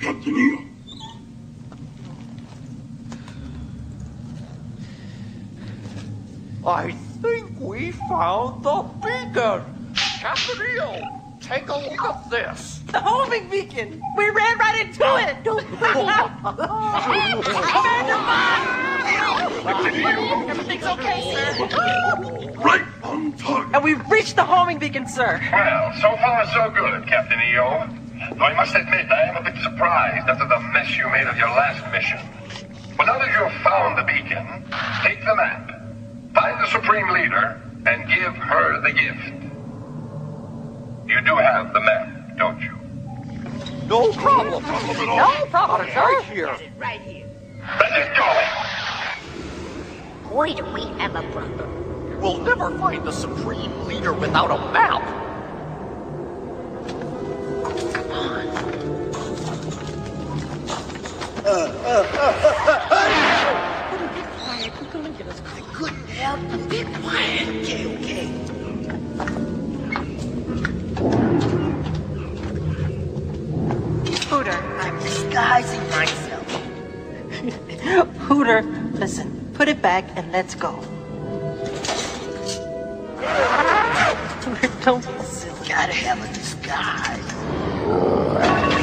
Captain EO. I think we found the beacon. Captain EO, take a look at this. The homing beacon! We ran right into it! Commander Mott! Everything's okay, sir. Right on target. And we've reached the homing beacon, sir. Well, so far so good, Captain EO. Though I must admit, I am a bit surprised after the mess you made of your last mission. But now that you've found the beacon, take the map, find the Supreme Leader, and give her the gift. You do have the map, don't you? No problem. No problem, sir. Right here. Right here. Then get going. Boy, do we have a problem. We'll never find the Supreme Leader without a map. Come on. Be quiet. You're gonna get us. I couldn't help you. Be quiet. Okay. Hooter, I'm disguising myself. Hooter, listen. Put it back and let's go. Hooter, don't be silly. Gotta have a disguise.